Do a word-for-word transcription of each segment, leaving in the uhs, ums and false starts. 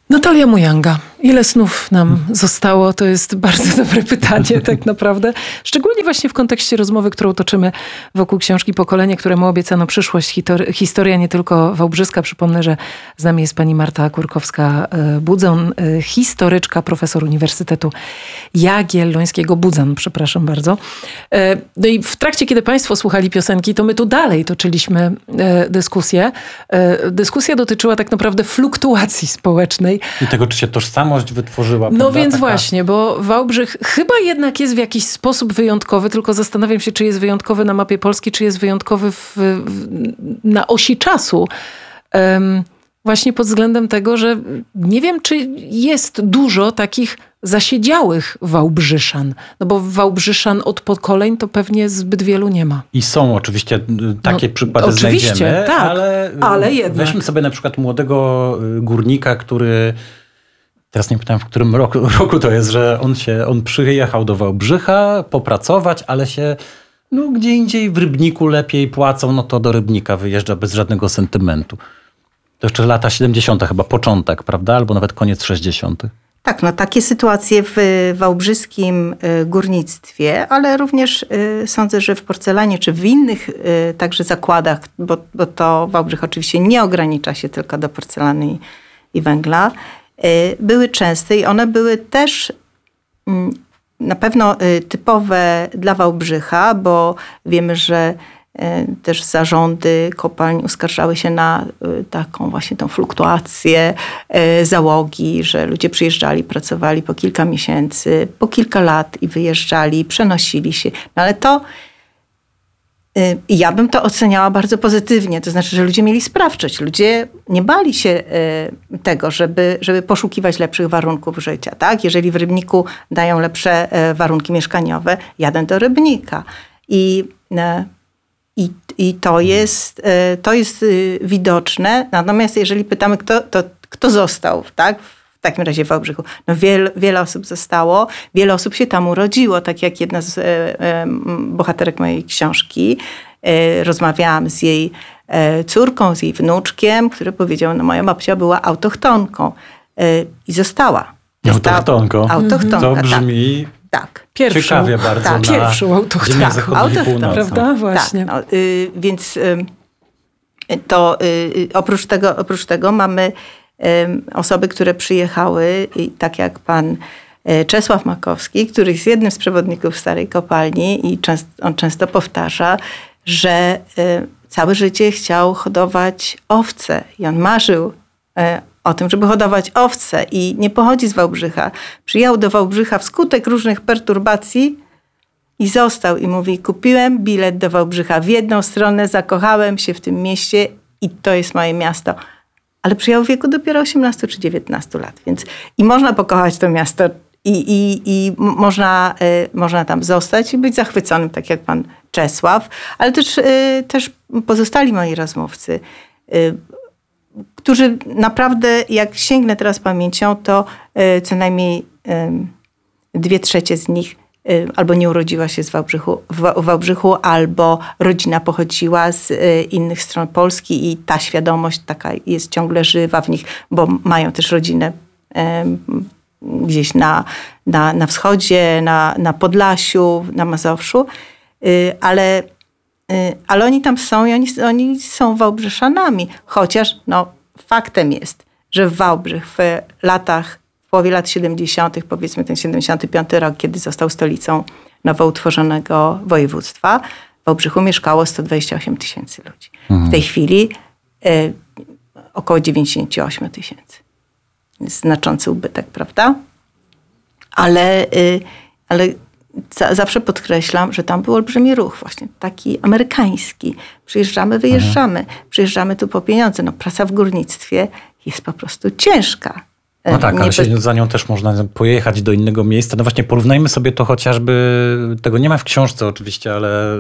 Natalia Mujanga. Ile snów nam zostało? To jest bardzo dobre pytanie tak naprawdę. Szczególnie właśnie w kontekście rozmowy, którą toczymy wokół książki Pokolenie, któremu obiecano przyszłość. Historia nie tylko wałbrzyska. Przypomnę, że z nami jest pani Marta Kurkowska-Budzan, historyczka, profesor Uniwersytetu Jagiellońskiego. Budzan, przepraszam bardzo. No i w trakcie, kiedy państwo słuchali piosenki, to my tu dalej toczyliśmy dyskusję. Dyskusja dotyczyła tak naprawdę fluktuacji społecznej. I tego, czy się tożsamość wytworzyła. No prawda? więc Taka... właśnie, bo Wałbrzych chyba jednak jest w jakiś sposób wyjątkowy, tylko zastanawiam się, czy jest wyjątkowy na mapie Polski, czy jest wyjątkowy w, w, na osi czasu. Um, właśnie pod względem tego, że nie wiem, czy jest dużo takich zasiedziałych Wałbrzyszan. No bo Wałbrzyszan od pokoleń to pewnie zbyt wielu nie ma. I są oczywiście takie no, przykłady oczywiście, znajdziemy, tak, ale, ale jednak. Weźmy sobie na przykład młodego górnika, który... Teraz nie pytałem, w którym roku, roku to jest, że on się, on przyjechał do Wałbrzycha popracować, ale się no, gdzie indziej w Rybniku lepiej płacą, no to do Rybnika wyjeżdża bez żadnego sentymentu. To jeszcze lata siedemdziesiąte chyba, początek, prawda? Albo nawet koniec sześćdziesiątych. Tak, no takie sytuacje w wałbrzyskim górnictwie, ale również sądzę, że w porcelanie czy w innych także zakładach, bo, bo to Wałbrzych oczywiście nie ogranicza się tylko do porcelany i, i węgla, były częste i one były też na pewno typowe dla Wałbrzycha, bo wiemy, że też zarządy kopalń uskarżały się na taką właśnie tą fluktuację załogi, że ludzie przyjeżdżali, pracowali po kilka miesięcy, po kilka lat i wyjeżdżali, przenosili się. No ale to ja bym to oceniała bardzo pozytywnie. To znaczy, że ludzie mieli sprawczość. Ludzie nie bali się tego, żeby, żeby poszukiwać lepszych warunków życia. Tak? Jeżeli w Rybniku dają lepsze warunki mieszkaniowe, jadę do Rybnika. I, i, i to, jest, to jest widoczne. Natomiast jeżeli pytamy, kto, to, kto został, tak? W takim razie w Wałbrzychu. No wiele, wiele osób zostało, wiele osób się tam urodziło, tak jak jedna z e, e, bohaterek mojej książki. E, rozmawiałam z jej e, córką, z jej wnuczkiem, który powiedział, no moja babcia była autochtonką e, i została. Autochtonką? Autochtonka, to brzmi tak. tak. Pierwszą, ciekawie bardzo tak, na pierwszą autochtonką. ziemiach zachodnich i północnych. Prawda? Właśnie. Tak, no, y, więc y, to y, oprócz tego, oprócz tego mamy osoby, które przyjechały, i tak jak pan Czesław Makowski, który jest jednym z przewodników starej kopalni i często, on często powtarza, że całe życie chciał hodować owce i on marzył o tym, żeby hodować owce i nie pochodzi z Wałbrzycha. Przyjechał do Wałbrzycha wskutek różnych perturbacji i został i mówi, kupiłem bilet do Wałbrzycha w jedną stronę, zakochałem się w tym mieście i to jest moje miasto. Ale przyjechał w wieku dopiero osiemnastu czy dziewiętnastu lat. Więc i można pokochać to miasto i, i, i można, y, można tam zostać i być zachwyconym, tak jak pan Czesław, ale też, y, też pozostali moi rozmówcy, y, którzy naprawdę, jak sięgnę teraz pamięcią, to y, co najmniej y, dwie trzecie z nich albo nie urodziła się z Wałbrzychu, w Wałbrzychu, albo rodzina pochodziła z innych stron Polski i ta świadomość taka jest ciągle żywa w nich, bo mają też rodzinę gdzieś na, na, na wschodzie, na, na Podlasiu, na Mazowszu, ale, ale oni tam są i oni, oni są Wałbrzyszanami, chociaż no, faktem jest, że Wałbrzych w latach w połowie lat siedemdziesiątych, powiedzmy ten siedemdziesiąty piąty rok, kiedy został stolicą nowo utworzonego województwa, w Wałbrzychu mieszkało sto dwadzieścia osiem tysięcy ludzi. Mhm. W tej chwili y, około dziewięćdziesiąt osiem tysięcy. Znaczący ubytek, prawda? Ale, y, ale za, zawsze podkreślam, że tam był olbrzymi ruch właśnie, taki amerykański. Przyjeżdżamy, wyjeżdżamy. Mhm. Przyjeżdżamy tu po pieniądze. No, praca w górnictwie jest po prostu ciężka. No tak, ale się za nią też można pojechać do innego miejsca. No właśnie porównajmy sobie to chociażby, tego nie ma w książce oczywiście, ale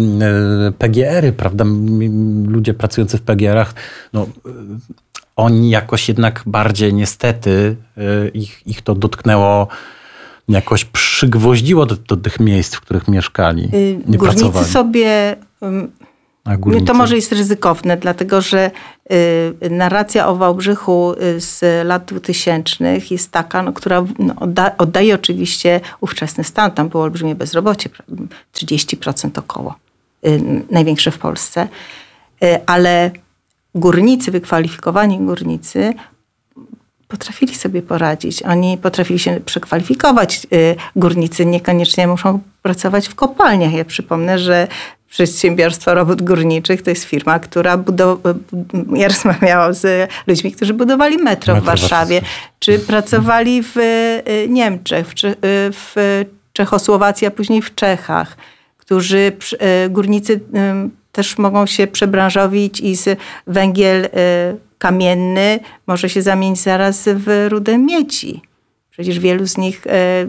P G R y, prawda? Ludzie pracujący w P G R-ach, no oni jakoś jednak bardziej niestety ich, ich to dotknęło, jakoś przygwoździło do, do tych miejsc, w których mieszkali i Górnicy pracowali. sobie A górnicy? To może jest ryzykowne, dlatego że y, narracja o Wałbrzychu z lat dwutysięcznych jest taka, no, która no, odda, oddaje oczywiście ówczesny stan. Tam było olbrzymie bezrobocie, trzydzieści procent około, y, największe w Polsce. Y, ale górnicy, wykwalifikowani górnicy potrafili sobie poradzić. Oni potrafili się przekwalifikować. Y, górnicy niekoniecznie muszą pracować w kopalniach. Ja przypomnę, że Przedsiębiorstwo Robót Górniczych to jest firma, która budowała... Ja rozmawiałam z ludźmi, którzy budowali metro, metro w Warszawie, czy pracowali w Niemczech, w, Cze- w Czechosłowacji, a później w Czechach, którzy górnicy też mogą się przebranżowić i z węgiel kamienny może się zamienić zaraz w rudę miedzi. Przecież wielu z nich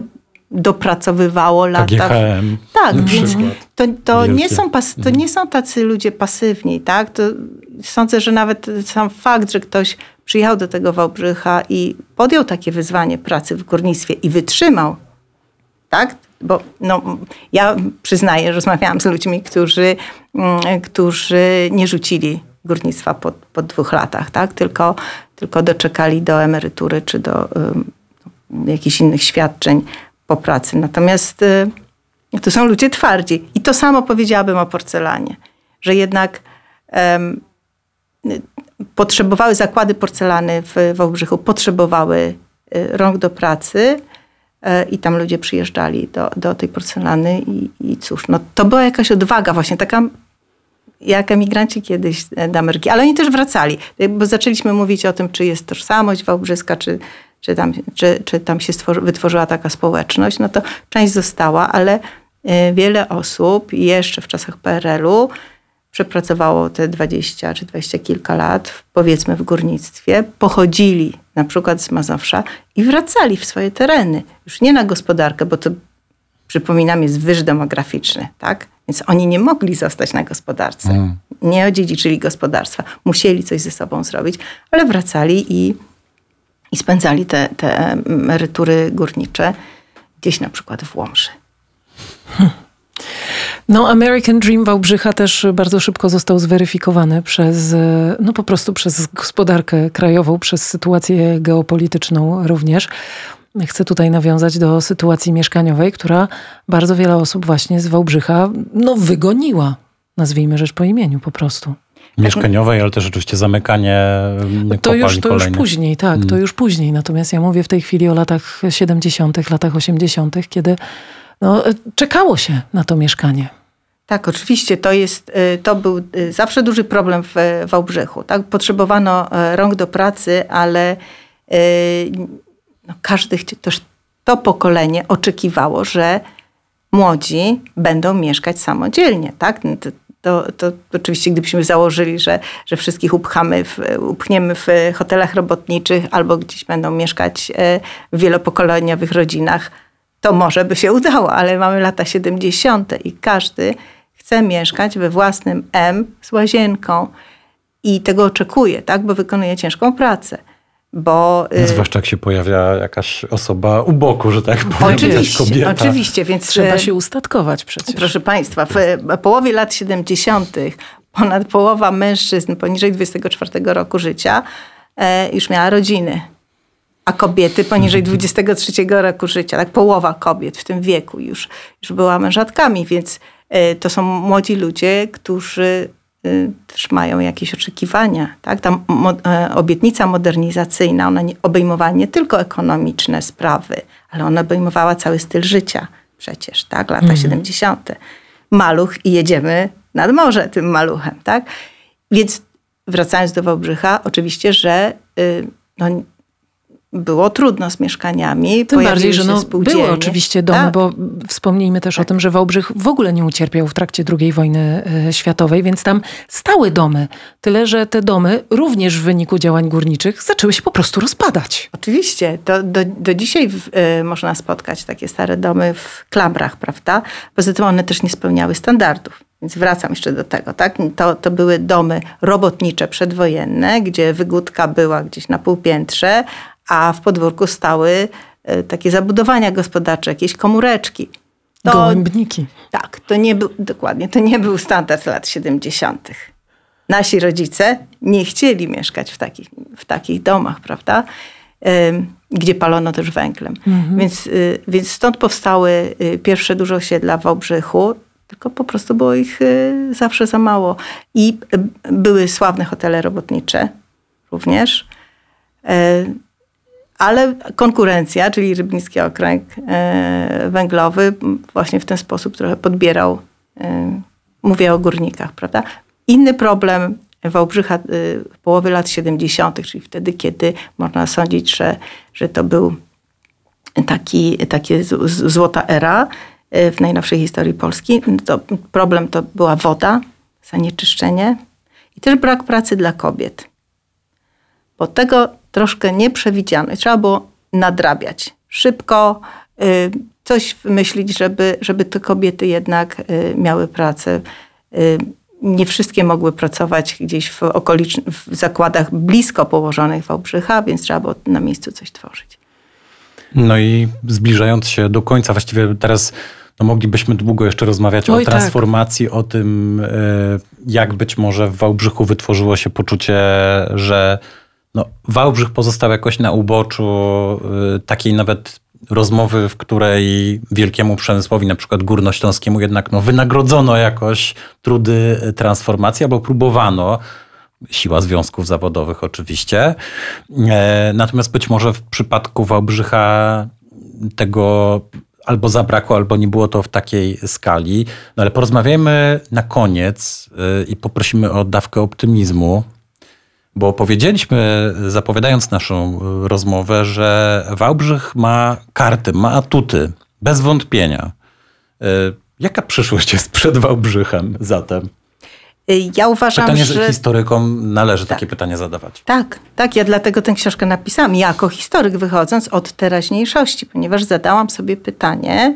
dopracowywało lata. K G H M. Tak, więc to, to, nie są pas, to nie są tacy ludzie pasywni, tak? To sądzę, że nawet sam fakt, że ktoś przyjechał do tego Wałbrzycha i podjął takie wyzwanie pracy w górnictwie i wytrzymał, tak? Bo no, ja przyznaję, rozmawiałam z ludźmi, którzy, którzy nie rzucili górnictwa po, po dwóch latach, tak? Tylko, tylko doczekali do emerytury czy do um, jakichś innych świadczeń po pracy. Natomiast y, to są ludzie twardzi. I to samo powiedziałabym o porcelanie. Że jednak um, potrzebowały zakłady porcelany w Wałbrzychu, potrzebowały y, rąk do pracy y, i tam ludzie przyjeżdżali do, do tej porcelany i, i cóż, no to była jakaś odwaga właśnie, taka jak emigranci kiedyś do Ameryki. Ale oni też wracali, bo zaczęliśmy mówić o tym, czy jest tożsamość wałbrzyska, czy Czy tam, czy, czy tam się stworzy, wytworzyła taka społeczność, no to część została, ale wiele osób jeszcze w czasach P R L u przepracowało te dwadzieścia czy dwadzieścia kilka lat, powiedzmy w górnictwie, pochodzili na przykład z Mazowsza i wracali w swoje tereny. Już nie na gospodarkę, bo to, przypominam, jest wyż demograficzny, tak? Więc oni nie mogli zostać na gospodarce. Mm. Nie odziedziczyli gospodarstwa. Musieli coś ze sobą zrobić, ale wracali i I spędzali te, te emerytury górnicze gdzieś na przykład w Łomży. Hmm. No, American Dream Wałbrzycha też bardzo szybko został zweryfikowany przez, no po prostu przez gospodarkę krajową, przez sytuację geopolityczną również. Chcę tutaj nawiązać do sytuacji mieszkaniowej, która bardzo wiele osób właśnie z Wałbrzycha no, wygoniła. Nazwijmy rzecz po imieniu po prostu. Mieszkaniowej, ale też oczywiście zamykanie to już, to kolejnych. już później, tak, hmm. to już później. Natomiast ja mówię w tej chwili o latach siedemdziesiątych, latach osiemdziesiątych, kiedy no, czekało się na to mieszkanie. Tak, oczywiście. To jest, to był zawsze duży problem w Wałbrzychu. Tak? Potrzebowano rąk do pracy, ale no, każdy, też to pokolenie oczekiwało, że młodzi będą mieszkać samodzielnie. Tak? To, to oczywiście gdybyśmy założyli, że, że wszystkich upchamy w, upchniemy w hotelach robotniczych albo gdzieś będą mieszkać w wielopokoleniowych rodzinach, to może by się udało, ale mamy lata siedemdziesiąte i każdy chce mieszkać we własnym M z łazienką i tego oczekuje, tak, bo wykonuje ciężką pracę. Bo, zwłaszcza jak się pojawia jakaś osoba u boku, że tak powiem. Oczywiście, kobieta. Oczywiście. Więc trzeba się ustatkować przecież. Proszę Państwa, w połowie lat siedemdziesiątych ponad połowa mężczyzn poniżej dwudziestego czwartego roku życia już miała rodziny, a kobiety poniżej dwudziestego trzeciego roku życia, tak połowa kobiet w tym wieku już, już była mężatkami, więc to są młodzi ludzie, którzy też mają jakieś oczekiwania. Tak? Ta mo- obietnica modernizacyjna, ona nie, obejmowała nie tylko ekonomiczne sprawy, ale ona obejmowała cały styl życia przecież, tak? Lata mhm. siedemdziesiąte. Maluch i jedziemy nad morze tym maluchem, tak? Więc wracając do Wałbrzycha, oczywiście, że y, no, było trudno z mieszkaniami. Tym bardziej, że no, były oczywiście domy, tak. Bo wspomnijmy też tak. o tym, że Wałbrzych w ogóle nie ucierpiał w trakcie drugiej wojny światowej, więc tam stały domy. Tyle, że te domy również w wyniku działań górniczych zaczęły się po prostu rozpadać. Oczywiście. Do, do, do dzisiaj w, y, można spotkać takie stare domy w klambrach, prawda? Poza tym one też nie spełniały standardów. Więc wracam jeszcze do tego, tak? To, to były domy robotnicze przedwojenne, gdzie wygódka była gdzieś na półpiętrze, a w podwórku stały takie zabudowania gospodarcze, jakieś komóreczki. To, Gołębniki. Tak, to nie był, dokładnie, to nie był standard lat siedemdziesiątych. Nasi rodzice nie chcieli mieszkać w takich, w takich domach, prawda? Ym, gdzie palono też węglem. Mhm. Więc, y, więc stąd powstały y, pierwsze duże osiedla w Wałbrzychu, tylko po prostu było ich y, zawsze za mało. I y, były sławne hotele robotnicze również. Y, ale konkurencja, czyli Rybnicki Okręg y, Węglowy właśnie w ten sposób trochę podbierał, y, mówię o górnikach, prawda? Inny problem Wałbrzycha w połowie lat siedemdziesiątych, czyli wtedy, kiedy można sądzić, że, że to był taki, takie złota era w najnowszej historii Polski. To problem to była woda, zanieczyszczenie i też brak pracy dla kobiet. Bo tego troszkę nie przewidziano. Trzeba było nadrabiać szybko, coś wymyślić, żeby, żeby te kobiety jednak miały pracę. Nie wszystkie mogły pracować gdzieś w, okolicz- w zakładach blisko położonych Wałbrzycha, więc trzeba było na miejscu coś tworzyć. No i zbliżając się do końca, właściwie teraz no moglibyśmy długo jeszcze rozmawiać Oj, o transformacji, tak. o tym, jak być może w Wałbrzychu wytworzyło się poczucie, że no, Wałbrzych pozostał jakoś na uboczu takiej nawet rozmowy, w której wielkiemu przemysłowi, na przykład górnośląskiemu, jednak no, wynagrodzono jakoś trudy transformacji, albo próbowano. Siła związków zawodowych oczywiście. E, natomiast być może w przypadku Wałbrzycha tego albo zabrakło, albo nie było to w takiej skali. No ale porozmawiajmy na koniec e, i poprosimy o dawkę optymizmu. Bo powiedzieliśmy, zapowiadając naszą rozmowę, że Wałbrzych ma karty, ma atuty, bez wątpienia. Jaka przyszłość jest przed Wałbrzychem zatem? Ja uważam, pytanie, że... że historykom należy tak. takie pytanie zadawać. Tak, tak. Ja dlatego tę książkę napisałam, jako historyk wychodząc od teraźniejszości, ponieważ zadałam sobie pytanie,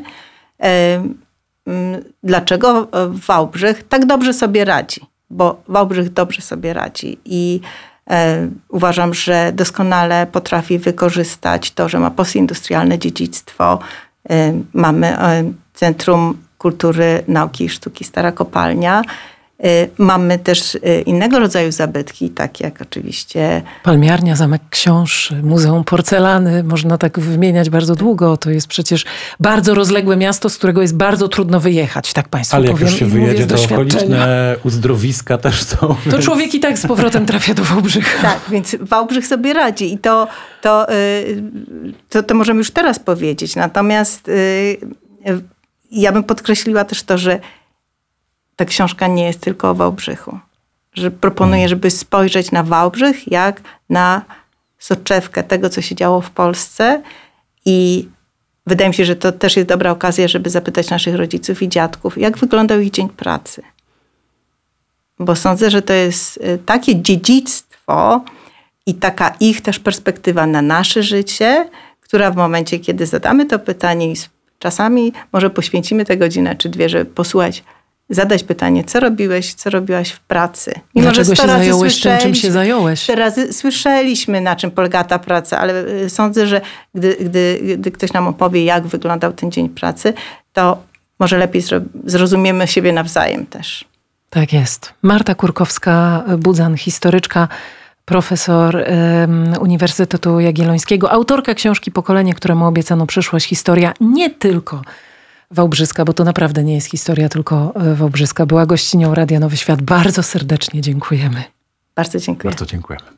dlaczego Wałbrzych tak dobrze sobie radzi. Bo Wałbrzych dobrze sobie radzi i e, uważam, że doskonale potrafi wykorzystać to, że ma postindustrialne dziedzictwo. E, mamy e, Centrum Kultury, Nauki i Sztuki Stara Kopalnia. E, mamy też e, innego rodzaju zabytki, takie jak oczywiście... Palmiarnia, Zamek Książ, Muzeum Porcelany. Można tak wymieniać bardzo długo. To jest przecież bardzo rozległe miasto, z którego jest bardzo trudno wyjechać, tak państwu powiem. Ale jak powiem, już się wyjedzie, to okoliczne uzdrowiska też są. To więc... człowiek i tak z powrotem trafia do Wałbrzycha. Tak, więc Wałbrzych sobie radzi i to, to, to, to możemy już teraz powiedzieć. Natomiast ja bym podkreśliła też to, że ta książka nie jest tylko o Wałbrzychu. Że proponuję, żeby spojrzeć na Wałbrzych jak na soczewkę tego, co się działo w Polsce. I wydaje mi się, że to też jest dobra okazja, żeby zapytać naszych rodziców i dziadków, jak wyglądał ich dzień pracy. Bo sądzę, że to jest takie dziedzictwo i taka ich też perspektywa na nasze życie, która w momencie, kiedy zadamy to pytanie i czasami może poświęcimy tę godzinę czy dwie, żeby posłuchać, zadać pytanie, co robiłeś, co robiłaś w pracy. Mimo, Dlaczego się zająłeś tym, czym się zająłeś? Razy słyszeliśmy, na czym polega ta praca, ale sądzę, że gdy, gdy, gdy ktoś nam opowie, jak wyglądał ten dzień pracy, to może lepiej zrozumiemy siebie nawzajem też. Tak jest. Marta Kurkowska-Budzan, historyczka, profesor um, Uniwersytetu Jagiellońskiego, autorka książki Pokolenie, któremu obiecano przyszłość. Historia nie tylko wałbrzyska, bo to naprawdę nie jest historia tylko wałbrzyska. Była gościnią Radia Nowy Świat. Bardzo serdecznie dziękujemy. Bardzo dziękuję. Bardzo dziękujemy.